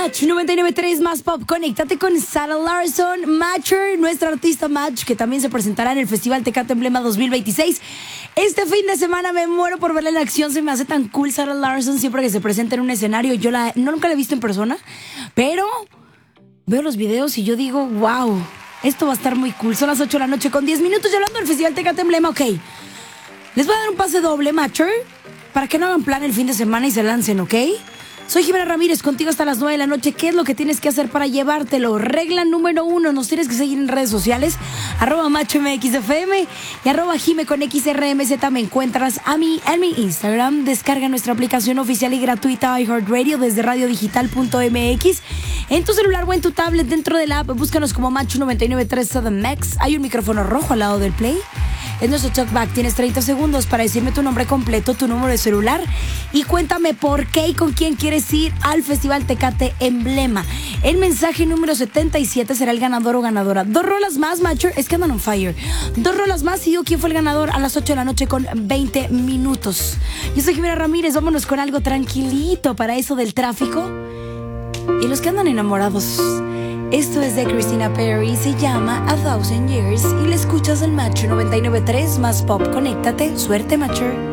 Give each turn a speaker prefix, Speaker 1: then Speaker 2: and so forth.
Speaker 1: Match 99.3 más pop. Conéctate con Sarah Larson, Matcher, nuestra artista Match, que también se presentará en el Festival Tecate Emblema 2026. Este fin de semana me muero por verla en acción. Se me hace tan cool Sarah Larson siempre que se presenta en un escenario. Nunca la he visto en persona, pero veo los videos y yo digo, wow, esto va a estar muy cool. Son las 8 de la noche con 10 minutos y hablando del Festival Tecate Emblema, ok. Les voy a dar un pase doble, Matcher, para que no hagan plan el fin de semana y se lancen, ¿ok? Soy Jimena Ramírez, contigo hasta las 9 de la noche. ¿Qué es lo que tienes que hacer para llevártelo? Regla número 1, nos tienes que seguir en redes sociales, @MachMXFM y @Jime con XRMZ. Me encuentras a mí en mi Instagram. Descarga nuestra aplicación oficial y gratuita iHeartRadio desde radiodigital.mx. En tu celular o en tu tablet, dentro de la app, búscanos como Match 99.3 Southern Max. Hay un micrófono rojo al lado del play. Es nuestro talkback. Tienes 30 segundos para decirme tu nombre completo, tu número de celular y cuéntame por qué y con quién quieres ir al Festival Tecate Emblema. El mensaje número 77 será el ganador o ganadora. 2 rolas más, Matcher. Es que andan on fire. 2 rolas más y digo quién fue el ganador a las 8 de la noche con 20 minutos. Yo soy Jimena Ramírez. Vámonos con algo tranquilito para eso del tráfico. Y los que andan enamorados. Esto es de Christina Perry, se llama A Thousand Years y le escuchas el Match 99.3 más pop. Conéctate, suerte, Matcher.